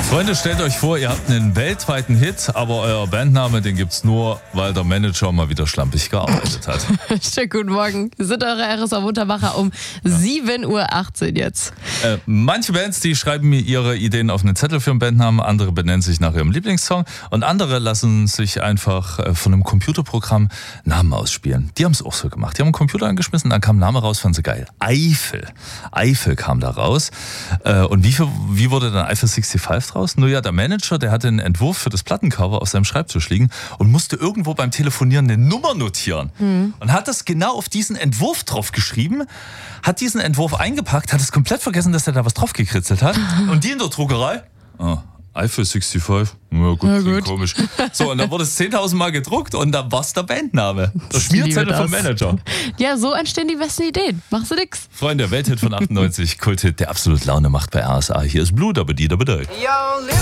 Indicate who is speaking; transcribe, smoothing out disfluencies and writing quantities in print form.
Speaker 1: Freunde, stellt euch vor, ihr habt einen weltweiten Hit, aber euer Bandname, den gibt's nur, weil der Manager mal wieder schlampig gearbeitet hat.
Speaker 2: Schönen guten Morgen. Wir sind eure RSA Muntermacher um 7.18 Uhr jetzt.
Speaker 1: Manche Bands, die schreiben mir ihre Ideen auf einen Zettel für einen Bandnamen, andere benennen sich nach ihrem Lieblingssong und andere lassen sich einfach von einem Computerprogramm Namen ausspielen. Die haben es auch so gemacht. Die haben einen Computer angeschmissen, dann kam ein Name raus, fanden sie geil. Eifel kam da raus. Und wie wurde dann Eifel 65 draus? Nur ja, der Manager, der hatte einen Entwurf für das Plattencover auf seinem Schreibtisch liegen und musste irgendwo beim Telefonieren eine Nummer notieren. Und hat das genau auf diesen Entwurf drauf geschrieben, hat diesen Entwurf eingepackt, hat es komplett vergessen, dass er da was drauf gekritzelt hat. Und die in der Druckerei, Eifel 65, ja gut, komisch. So, und dann wurde es 10.000 Mal gedruckt und dann war es der Bandname. Der Schmierzettel vom Manager.
Speaker 2: Ja, so entstehen die besten Ideen. Machst du nix.
Speaker 1: Freunde, Welthit von 98, Kulthit, der absolut Laune macht bei RSA. Hier ist Blue, aber die da bedeutet.